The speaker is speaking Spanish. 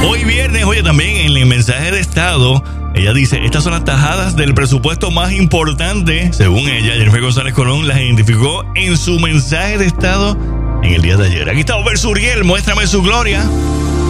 Hoy viernes, oye, también en el mensaje de estado, ella dice, estas son las tajadas del presupuesto más importante. Según ella, Jennifer González Colón las identificó en su mensaje de estado en el día de ayer. Aquí está Over Suriel, muéstrame su gloria.